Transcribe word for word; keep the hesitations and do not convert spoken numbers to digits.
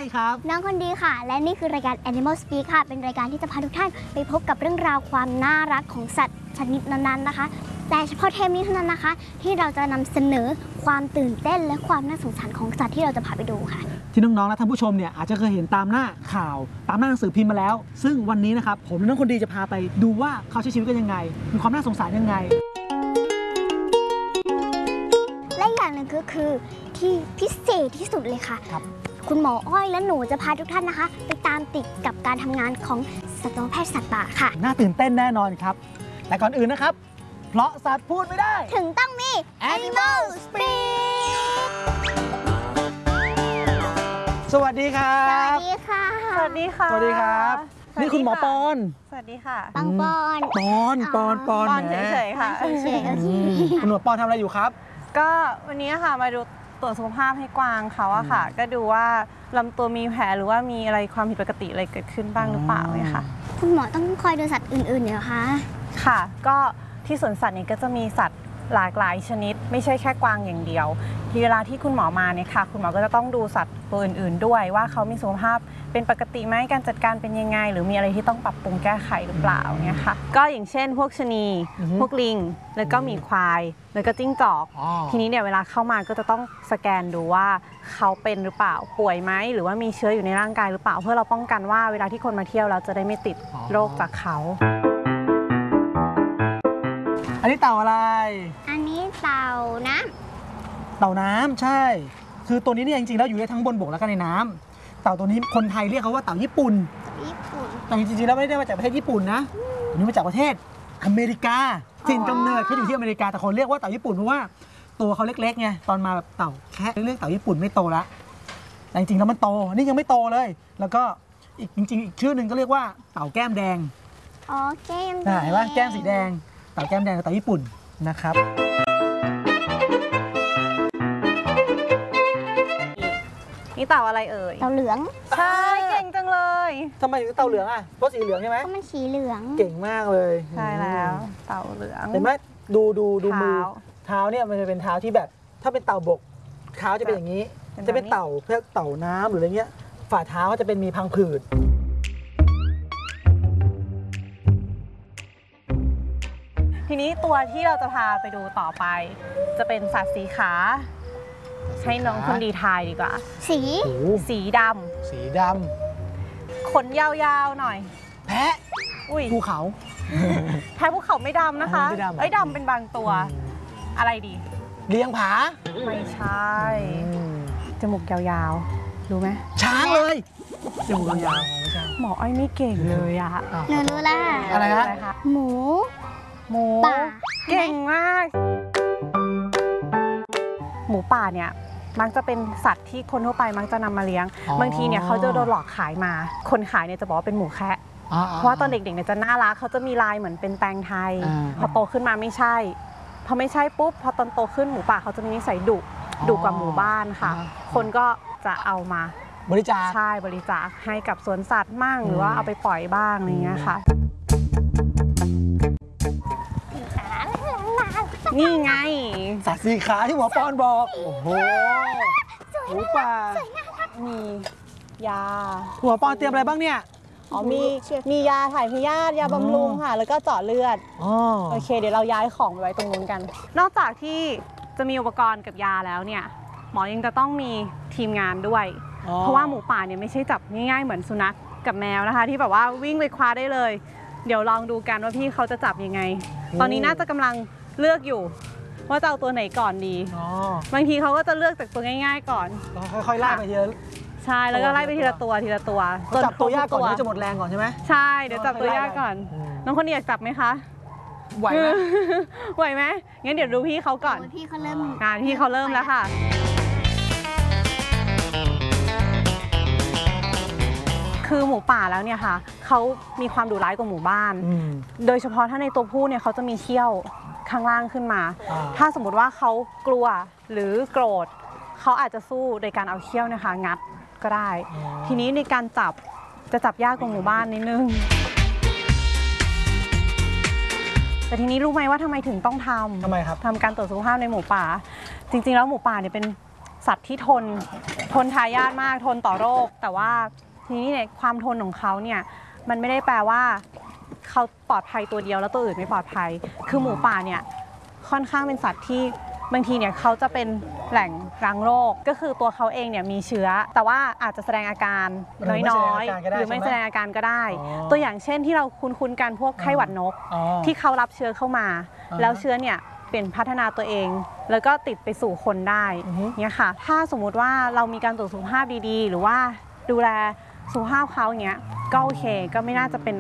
ครับน้องคนดีค่ะและนี่คือรายการ Animal Speak ค่ะเป็นรายการที่จะพาทุกท่านไปพบกับเรื่องราวความน่ารักของสัตว์ชนิดนั้นๆนะคะแต่เฉพาะเทปนี้เท่านั้นนะคะที่เราจะนำเสนอความตื่นเต้นและความน่าสงสารของสัตว์ที่เราจะพาไปดูค่ะที่น้องๆและท่านผู้ชมเนี่ยอาจจะเคยเห็นตามหน้าข่าวตามหน้าหนังสือพิมพ์มาแล้วซึ่งวันนี้นะครับผมและน้องคนดีจะพาไปดูว่าเขาใช้ชีวิตกันยังไงมีความน่าสงสารยังไงและอย่างหนึ่งก็คือที่พิเศษที่สุดเลยค่ะครับคุณหมออ้อยและหนูจะพาทุกท่านนะคะไปตามติดกับการทำงานของสัตวแพทย์สัตว์ป่าค่ะน่าตื่นเต้นแน่นอนครับแต่ก่อนอื่นนะครับเพราะสัตว์พูดไม่ได้ถึงต้องมี Animal Speak สวัสดีครับสวัสดีค่ะสวัสดีค่ะสวัสดีครับนี่คุณหมอปอนสวัสดีค่ะปังปอนปอนปอนปอนปอนเฉยๆค่ะเฉยๆโอเคคุณหมอปอนทำอะไรอยู่ครับก็วันนี้ค่ะมาดูตรวจสุขภาพให้กวางเขาอะค่ะก็ดูว่าลำตัวมีแผลหรือว่ามีอะไรความผิดปกติอะไรเกิดขึ้นบ้างหรือเปล่าเนี่ยค่ะคุณหมอต้องคอยดูสัตว์อื่นๆเหรอคะค่ะก็ที่สวนสัตว์เนี่ยก็จะมีสัตว์หลากหลายชนิดไม่ใช่แค่กวางอย่างเดียวที่เวลาที่คุณหมอมาเนี่ยค่ะคุณหมอก็จะต้องดูสัตว์ตัวอื่นๆด้วยว่าเขามีสุขภาพเป็นปกติไหมการจัดการเป็นยังไงหรือมีอะไรที่ต้องปรับปรุงแก้ไขหรือเปล่าเนี่ยค่ะก็อย่างเช่นพวกชะนีพวกลิงแล้วก็หมีควายแล้วก็จิ้งจอกทีนี้เนี่ยเวลาเข้ามาก็จะต้องสแกนดูว่าเขาเป็นหรือเปล่าป่วยไหมหรือว่ามีเชื้ออยู่ในร่างกายหรือเปล่าเพื่อเราป้องกันว่าเวลาที่คนมาเที่ยวเราจะได้ไม่ติดโรคจากเขาอันนี้เต่าอะไรอันนี้เต่าน้ำเต่าน้ำใช่คือตัวนี้เนี่ยจริงๆแล้วอยู่ได้ทั้งบนบกแล้วก็ในน้ำเต่าตัวนี้คนไทยเรียกเขาว่าเต่าญี่ปุ่นญี่ปุ่นแต่จริงๆแล้วไม่ได้มาจากประเทศญี่ปุ่นนะอันนี้มาจากประเทศอเมริกาถิ่นกำเนิดเขาอยู่ที่อเมริกาแต่คนเรียกว่าเต่าญี่ปุ่นเพราะว่าตัวเขาเล็กๆไงตอนมาแบบเต่าแค่เรียกเต่าญี่ปุ่นไม่โตละแต่จริงๆแล้วมันโตนี่ยังไม่โตเลยแล้วก็อีกจริงๆอีกชื่อหนึ่งก็เรียกว่าเต่าแก้มแดงอ๋อแก้มแดงเห็นป่ะแก้มสีแดงเต่าแก้มแดงกับเต่าญี่ปุ่นนะครับนี่เต่าอะไรเอ่ยเต่าเหลืองใช่เก่งจังเลยทำไมถึงเต่าเหลืองอ่ะเพราะสีเหลืองใช่ไหมเพราะมันสีเหลืองเก่งมากเลยใช่แล้วเต่าเหลืองเห็นไหมดูดูดูมือเท้าเนี่ยมันจะเป็นเท้าที่แบบถ้าเป็นเต่าบกเท้าจะเป็นอย่างนี้จะเป็นเต่าเพื่อเต่าน้ำหรืออะไรเงี้ยฝ่าเท้าจะเป็นมีพังผืดทีนี้ตัวที่เราจะพาไปดูต่อไปจะเป็นสัตว์สีขาให้น้องคนดีทายดีกว่าสีสีดำสีดำขนยาวๆหน่อยแพะอุ้ยภูเขาแพะภูเขาไม่ดำนะคะไอ้ดำเป็นบางตัวอะไรดีเลี้ยงผาไม่ใช่จมูกยาวๆรู้ไหมช้างเลยจมูกยาวหมออ้อยไม่เก่งเลยอะหนูรู้ละอะไรฮะหมูหมูป่าเก่งมากหมูป่าเนี่ยมักจะเป็นสัตว์ที่คนทั่วไปมักจะนำมาเลี้ยงบางทีเนี่ยเขาจะโดนหลอกขายมาคนขายเนี่ยจะบอกว่าเป็นหมูแคะเพราะว่าตอนเด็กๆเนี่ยจะน่ารักเขาจะมีลายเหมือนเป็นแตงไทยพอโตขึ้นมาไม่ใช่พอไม่ใช่ปุ๊บพอตอนโตขึ้นหมูป่าเขาจะมีนิสัยดุดุกว่าหมู่บ้านค่ะคนก็จะเอามาบริจาคใช่บริจาคให้กับสวนสัตว์มั่งหรือว่าเอาไปปล่อยบ้างอะไรเงี้ยค่ะนี่ไงสัตว์สีขาที่หมอปอนบอกโอ้โหหมูป่ามียาหมอปอนเตรียมอะไรบ้างเนี่ยอ๋อมีมียาถ่ายพยาธิยาบำรุงค่ะแล้วก็เจาะเลือดโอเคเดี๋ยวเราย้ายของไปไว้ตรงนู้นกันนอกจากที่จะมีอุปกรณ์กับยาแล้วเนี่ยหมอยังจะต้องมีทีมงานด้วยเพราะว่าหมูป่าเนี่ยไม่ใช่จับง่ายๆเหมือนสุนัขกับแมวนะคะที่แบบว่าวิ่งไปคว้าได้เลยเดี๋ยวลองดูกันว่าพี่เขาจะจับยังไงตอนนี้น่าจะกำลังเลือกอยู่ว่าจะเอาตัวไหนก่อนดีบางทีเขาก็จะเลือกจากตัวง่ายๆก่อนค่อยๆไล่ไปทีละใช่แล้วก็ไล่ไปทีละตัวทีละตัวจับตัวยากก่อนที่จะหมดแรงก่อนใช่ไหมใช่เดี๋ยวจับตัวยากก่อนน้องคนนี้อยากจับไหมคะไหวไหมไหวไหมงั้นเดี๋ยวดูพี่เขาก่อนพี่เขาเริ่มงานพี่เขาเริ่มแล้วค่ะคือหมูป่าแล้วเนี่ยค่ะเขามีความดุร้ายกว่าหมู่บ้านโดยเฉพาะถ้าในตัวผู้เนี่ยเขาจะมีเขี้ยวข้างล่างขึ้นมาถ้าสมมุติว่าเขากลัวหรือโกรธเขาอาจจะสู้โดยการเอาเขี้ยวนะคะงัดก็ได้ทีนี้ในการจับจะจับยากกว่าหมู่บ้านนิดนึงแต่ทีนี้รู้ไหมว่าทำไมถึงต้องทำทำไมครับทำการตรวจสุขภาพในหมูป่าจริงๆแล้วหมูป่าเนี่ยเป็นสัตว์ที่ทนทนทายาทมากทนต่อโรคแต่ว่าทีนี้เนี่ยความทนของเขาเนี่ยมันไม่ได้แปลว่าเขาปลอดภัยตัวเดียวแล้วตัวอื่นไม่ปลอดภัยคือหมูป่าเนี่ยค่อนข้างเป็นสัตว์ที่บางทีเนี่ยเขาจะเป็นแหล่งรังโรคก็คือตัวเขาเองเนี่ยมีเชื้อแต่ว่าอาจจะแสดงอาการน้อยๆหรือไม่แสดงอาการก็ได้ตัวอย่างเช่นที่เราคุ้นๆกันพวกไข้หวัดนกที่เขารับเชื้อเข้ามาแล้วเชื้อเนี่ยเป็นพัฒนาตัวเองแล้วก็ติดไปสู่คนได้เนี่ยค่ะถ้าสมมุติว่าเรามีการตรวจสุขภาพดีๆหรือว่าดูแลสุขภาพเขาอย่างเงี้ยก็โอเคก็ไม่น่าจะเป็น